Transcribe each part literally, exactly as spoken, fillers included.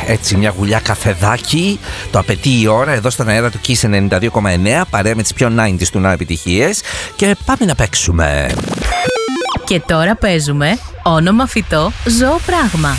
έτσι μια γουλιά καφεδάκι. Το απαιτεί η ώρα εδώ στον αέρα του Kiss ενενήντα δύο κόμμα εννέα, παρέα με τις πιο ενενήντα του να επιτυχίες. Και πάμε να παίξουμε. Και τώρα παίζουμε όνομα φυτό, ζώο πράγμα.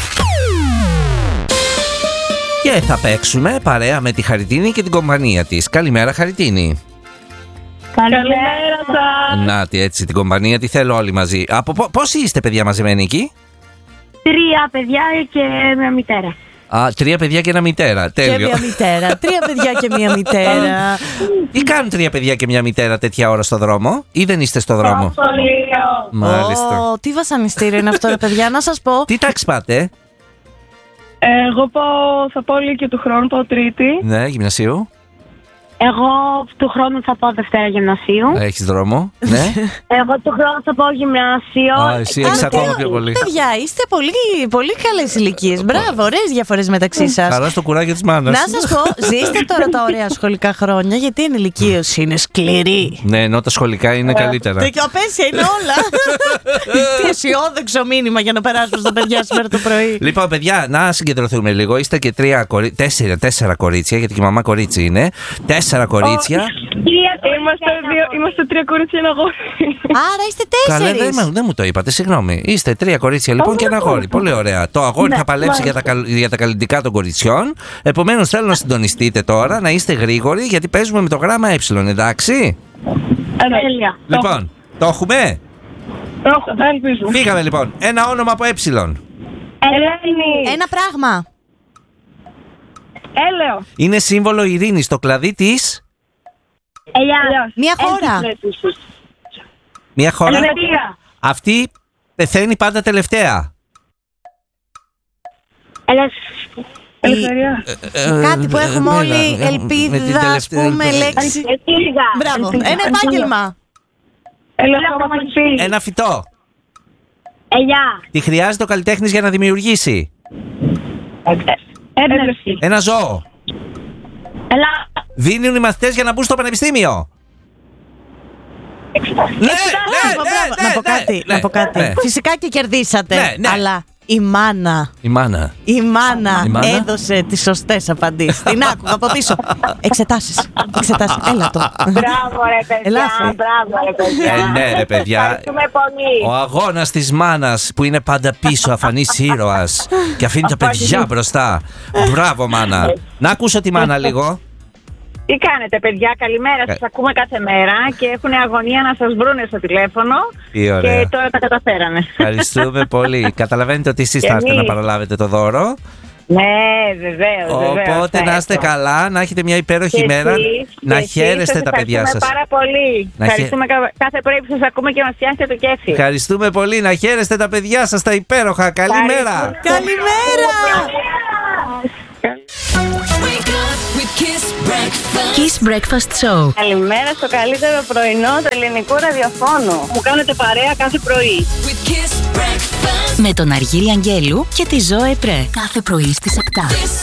Και θα παίξουμε παρέα με τη Χαριτίνη και την κομπανία της. Καλημέρα, Χαριτίνη. Καλημέρα σας. Νάτι, έτσι την κομπανία τη θέλω όλοι μαζί. Από πο- πόσοι είστε παιδιά μαζεμένοι εκεί? Τρία παιδιά και μια μητέρα. Α, τρία παιδιά και ένα μητέρα. Τέλειο. Και μια μητέρα. Τρία παιδιά και μια μητέρα. Τι κάνουν τρία παιδιά και μια μητέρα τέτοια ώρα στο δρόμο, ή δεν είστε στο δρόμο? Μάλιστα. Ω, τι βασανιστήριο είναι αυτό, ρε παιδιά, να σας πω. Τι τάξη πάτε? Εγώ πάω, θα πάω Λύκειο του χρόνου, πάω Τρίτη. Ναι, γυμνασίου. Εγώ του χρόνου θα πάω Δευτέρα γυμνασίου. Έχεις δρόμο. Ναι. Εγώ του χρόνου θα πάω γυμνάσιο. Α, εσύ έχεις ακόμα πιο πολύ. Παιδιά, είστε πολύ, πολύ καλές ηλικίες. Μπράβο, ωραίες διαφορές μεταξύ σας. Χαρά στο κουράγιο της μάνας. Να σας πω, ζήστε τώρα τα ωραία σχολικά χρόνια, γιατί η ενηλικίωση είναι σκληρή. Ναι, ενώ τα σχολικά είναι καλύτερα. Και απέσια είναι όλα. Τι αισιόδοξο μήνυμα για να περάσουμε στα παιδιά σήμερα το πρωί. Λοιπόν, παιδιά, να συγκεντρωθούμε λίγο. Είστε και τρία, κορί... τέσσερα, τέσσερα κορίτσια, γιατί και η μαμά κορίτσι είναι. Τέσσερα κορίτσια. Είμαστε, δύο, είμαστε τρία κορίτσια και ένα αγόρι. Άρα είστε Καλά, τέσσερις. δεν, δεν μου το είπατε, συγγνώμη. Είστε τρία κορίτσια λοιπόν και ένα αγόρι. Πολύ ωραία. Το αγόρι θα παλέψει για τα, καλ- για τα καλλιτικά των κοριτσιών. Επομένως, θέλω να συντονιστείτε τώρα, να είστε γρήγοροι, γιατί παίζουμε με το γράμμα ε, εντάξει. Τέλεια. Λοιπόν, το έχουμε. Το έχω, ελπίζω. Φύγαμε λοιπόν. Ένα όνομα από ε. Ελένη. Ένα πράγμα. Έλεο. Είναι σύμβολο ειρήνης, το κλαδί της. Ελιά. Μια χώρα. Μια χώρα. Ελβετία. Αυτή πεθαίνει πάντα τελευταία. Ελευθερία. Ε, Κάτι που ε, έχουμε ναι, όλοι ναι, με την ελπίδα, ας τελευταία- πούμε, λέξη. Ελπίδα. Μπράβο. Ένα επάγγελμα. Ελευθερία. Ένα φυτό. Ελιά. Τι χρειάζεται ο καλλιτέχνης για να δημιουργήσει? Έμπνευση. Ένα ζώο. Ελά. Δίνουν οι μαθητές για να μπουν στο πανεπιστήμιο. Ναι, ναι, Μπράβο, μπράβο. Να πω κάτι, να πω κάτι. ναι. Φυσικά και κερδίσατε. Ναι, ναι. Αλλά η μάνα, Η μάνα. η μάνα Η μάνα. έδωσε τις σωστές απαντήσεις. Την άκουγα από πίσω. Εξετάσεις, εξετάσεις. Έλα το. Μπράβο ρε παιδιά. Ελάφρυ. Μπράβο ρε παιδιά. Ε, ναι, ρε παιδιά. Ευχαριστούμε πολύ. Ο αγώνας της μάνας που είναι πάντα πίσω, αφανής ήρωας και αφήνει τα παιδιά μπροστά. Μπράβο, μάνα. Να ακούσω τη μάνα λίγο. Τι κάνετε παιδιά, καλημέρα, σας ακούμε κάθε μέρα και έχουν αγωνία να σας βρούνε στο τηλέφωνο. Τι ωραία. Και τώρα τα καταφέρανε. Ευχαριστούμε πολύ. Καταλαβαίνετε ότι εσείς Και θα έρθετε να εμείς. παραλάβετε το δώρο. Ναι, βεβαίως. Οπότε να είστε καλά, να έχετε μια υπέροχη μέρα. Να χαίρεστε τα παιδιά σας. Ευχαριστούμε πάρα πολύ. Να Ευχαριστούμε κα- κάθε πρωί που σας ακούμε και μας φτιάχνετε το κέφι. Ευχαριστούμε πολύ. Να χαίρεστε τα παιδιά σας τα υπέροχα. Καλημέρα. Καλημέρα. Kiss Breakfast Show. Καλημέρα στο καλύτερο πρωινό του ελληνικού ραδιοφώνου. Μου κάνετε παρέα κάθε πρωί. Με τον Αργύρι Αγγέλου και τη Ζώε Πρέ. Κάθε πρωί στις επτά.